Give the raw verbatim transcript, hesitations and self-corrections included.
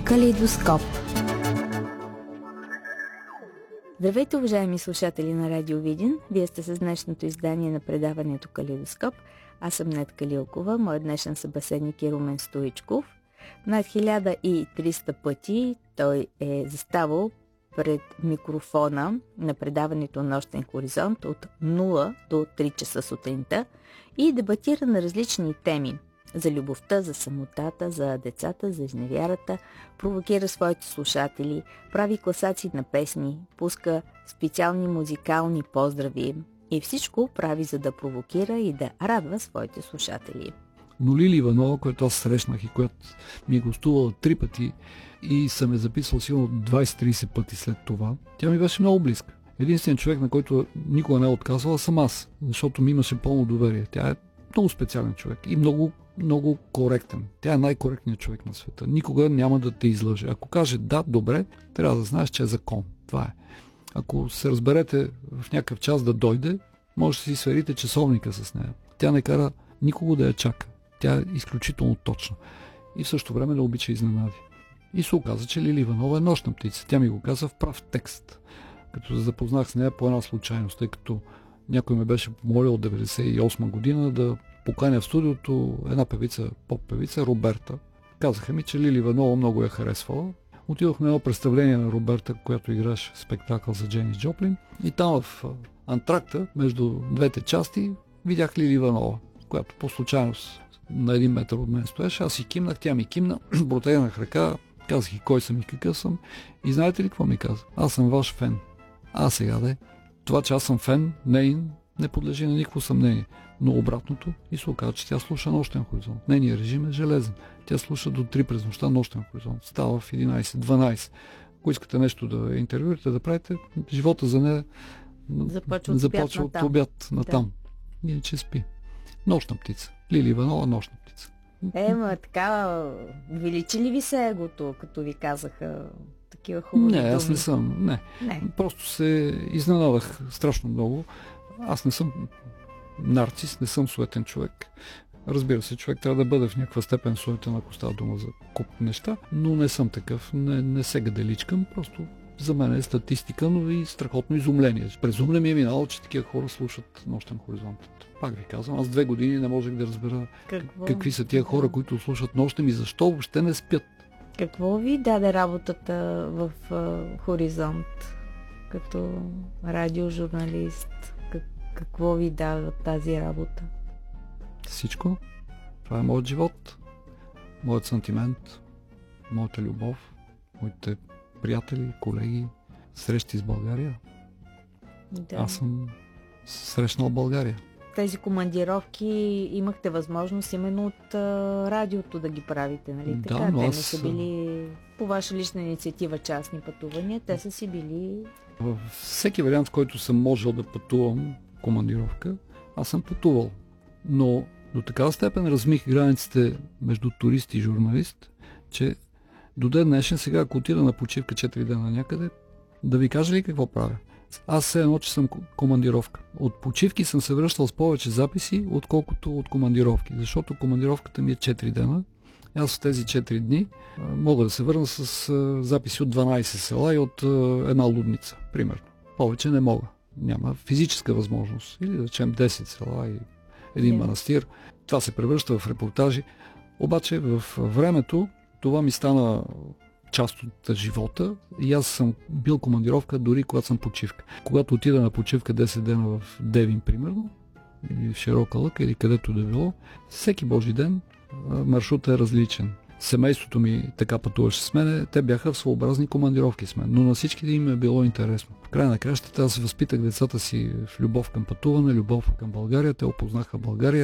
Калейдоскоп. Здравейте, уважаеми слушатели на Радио Видин. Вие сте с днешното издание на предаването Калейдоскоп. Аз съм Нетка Лилкова, моят днешен събеседник е Румен Стоичков. Над хиляда и триста пъти той е заставал пред микрофона на предаването Нощен хоризонт от нула до три часа сутринта и дебатира на различни теми. За любовта, за самотата, за децата, за изневярата, провокира своите слушатели, прави класации на песни, пуска специални музикални поздрави и всичко прави, за да провокира и да радва своите слушатели. Но Лили Иванова, която аз срещнах и която ми е гостувала три пъти и съм е записал сигурно двайсет-трийсет пъти след това, тя ми беше много близка. Единственият човек, на който никога не е отказвала, съм аз, защото ми имаше пълно доверие. Тя е много специален човек и много много коректен. Тя е най-коректният човек на света. Никога няма да те излъже. Ако каже да, добре, трябва да знаеш, че е закон. Това е. Ако се разберете в някакъв час да дойде, може да си сверите часовника с нея. Тя не кара никого да я чака. Тя е изключително точна. И в същото време да обича изненади. И се оказа, че Лили Иванова е нощна птица. Тя ми го каза в прав текст. Като се запознах с нея по една случайност, тъй като някой ме беше помолил от деветдесет и осма година да поканя в студиото една певица, поп-певица, Роберта. Казаха ми, че Лили Иванова много я харесвала. Отидох на едно представление на Роберта, която играше спектакъл за Дженис Джоплин. И там в антракта, между двете части, видях Лили Иванова, която по случайност на един метър от мен стоеше. Аз си кимнах, тя ми кимна, протегнах ръка, казах и кой съм и какъв съм. И знаете ли какво ми каза? Аз съм ваш фен. А сега де. Това, че аз съм фен, нейн, не подлежи на никакво съмнение. Но обратното и се оказа, че тя слуша Нощен хоризонт. Нейният режим е железен. Тя слуша до три през нощта Нощен хоризонт. Става в единайсет-дванайсет. Ако искате нещо да интервюирате, да правите, живота за нея започва от, започва от обяд натам. Да. Иначе спи. Нощна птица. Лили Иванова, нощна птица. Е, ма така, величи ли ви се егото, като ви казаха такива хубави Не, думи? аз не съм. Не. не. Просто се изненадах страшно много. Аз не съм нарцис, не съм суетен човек. Разбира се, човек трябва да бъде в някаква степен суетен, ако става дума за куп неща, но не съм такъв, не, не се гаделичкам, просто за мен е статистика, но и страхотно изумление. През ум не ми е минало, че такива хора слушат Нощен хоризонт. Пак ви казвам, аз две години не можех да разбера Какво? какви са тия хора, които слушат Нощен и защо въобще не спят. Какво ви даде работата в uh, Хоризонт като радиожурналист? Какво ви дава тази работа? Всичко. Това е моят живот, моят сантимент, моята любов, моите приятели, колеги, срещи с България. Да. Аз съм срещнал България. Тези командировки имахте възможност именно от а, радиото да ги правите, нали? Да, така, но те аз... не са били по ваша лична инициатива частни пътувания, те са си били... Във всеки вариант, в който съм можел да пътувам командировка, аз съм пътувал. Но до такава степен размих границите между турист и журналист, че до ден днешен сега, ако отида на почивка четири дена някъде, да ви кажа ли какво правя? Аз все едно, че съм командировка. От почивки съм се връщал с повече записи, отколкото от командировки, защото командировката ми е четири дена. Аз в тези четири дни мога да се върна с записи от дванайсет села и от една лудница, примерно. Повече не мога. Няма физическа възможност. Или да речем десет села и един yeah. манастир. Това се превръща в репортажи. Обаче в времето това ми стана част от живота и аз съм бил командировка дори когато съм почивка. Когато отида на почивка десет дена в Девин, примерно, или в Широка лъка, или където да било, всеки божи ден маршрутът е различен. Семейството ми така пътуваше с мен, те бяха в своеобразни командировки с мен, но на всички им е било интересно. В края на кращата аз възпитах децата си в любов към пътуване, любов към България, те опознаха България.